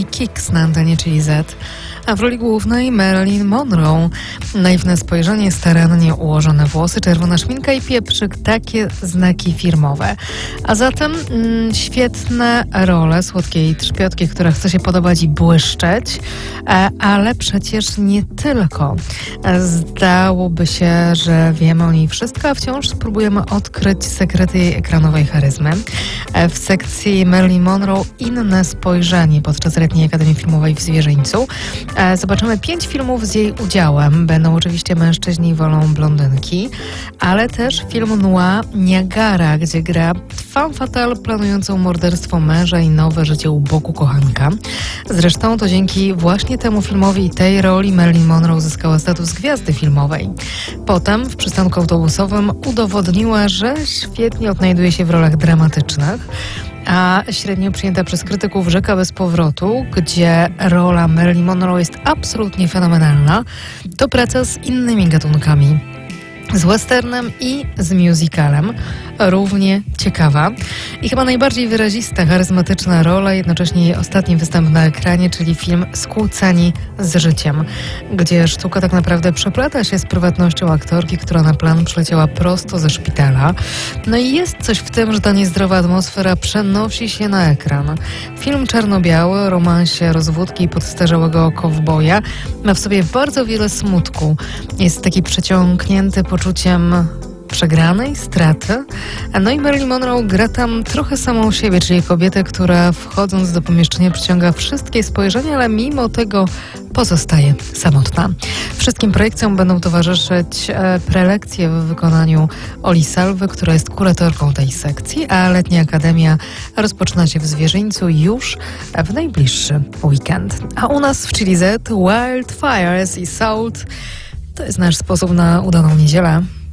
nami Kicks na antenie Chili Z, a w roli głównej Marilyn Monroe. Naiwne spojrzenie, starannie ułożone włosy, czerwona szminka i pieprzyk, takie znaki firmowe. A zatem świetne role słodkiej trzpiotki, która chce się podobać i błyszczeć, ale przecież nie tylko. Zdałoby się, że wiemy o niej wszystko, a wciąż spróbujemy odkryć sekrety jej ekranowej charyzmy. W sekcji Marilyn Monroe inne spojrzenie podczas Letniej Akademii Filmowej w Zwierzyńcu. Zobaczymy 5 filmów z jej udziałem. Będą oczywiście Mężczyźni wolą blondynki, ale też film noir Niagara, gdzie gra femme fatale planującą morderstwo męża i nowe życie u boku kochanka. Zresztą to dzięki właśnie temu filmowi i tej roli Marilyn Monroe zyskała status gwiazdy filmowej. Potem w przystanku autobusowym udowodniła, że świetnie odnajduje się w rolach dramatycznych, a średnio przyjęta przez krytyków Rzeka bez powrotu, gdzie rola Marilyn Monroe jest absolutnie fenomenalna, to praca z innymi gatunkami. Z westernem i z musicalem. Równie ciekawa. I chyba najbardziej wyrazista, charyzmatyczna rola, jednocześnie jej ostatni występ na ekranie, czyli film Skłóceni z życiem, gdzie sztuka tak naprawdę przeplata się z prywatnością aktorki, która na plan przyleciała prosto ze szpitala. No i jest coś w tym, że ta niezdrowa atmosfera przenosi się na ekran. Film czarno-biały o romansie rozwódki i podstarzałego kowboja ma w sobie bardzo wiele smutku. Jest taki przeciągnięty poczuciem przegranej, straty. No i Marilyn Monroe gra tam trochę samą siebie, czyli kobietę, która wchodząc do pomieszczenia przyciąga wszystkie spojrzenia, ale mimo tego pozostaje samotna. Wszystkim projekcjom będą towarzyszyć prelekcje w wykonaniu Oli Salwy, która jest kuratorką tej sekcji, a Letnia Akademia rozpoczyna się w Zwierzyńcu już w najbliższy weekend. A u nas w Chili Z Wildfires i Salt to jest nasz sposób na udaną niedzielę.